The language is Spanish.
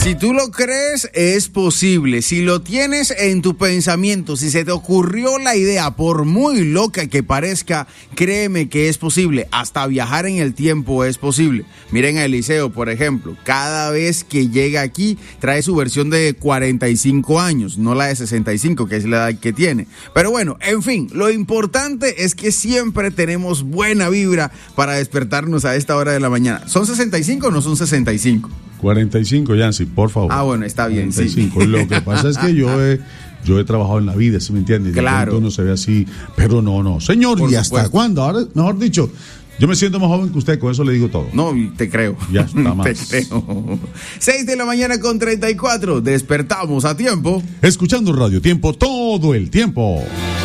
Si tú lo crees, es posible. Si lo tienes en tu pensamiento, si se te ocurrió la idea, por muy loca que parezca, créeme que es posible. Hasta viajar en el tiempo es posible. Miren a Eliseo, por ejemplo. Cada vez que llega aquí, trae su versión de 45 años, no la de 65, que es la edad que tiene. Pero bueno, en fin, lo importante es que siempre tenemos buena vibra para despertarnos a esta hora de la mañana. ¿Son 65 o no son 65? 45, Yancy, por favor. Ah, bueno, está bien, 45. sí. Lo que pasa es que yo he trabajado en la vida, ¿sí me entiendes? Claro. Uno se ve así, pero no. Señor, Por ¿y supuesto. hasta cuándo? Ahora, mejor dicho, yo me siento más joven que usted, con eso le digo todo. No, te creo. Ya está más. Te creo. 6 de la mañana con 34. Despertamos a tiempo. Escuchando Radio Tiempo todo el tiempo.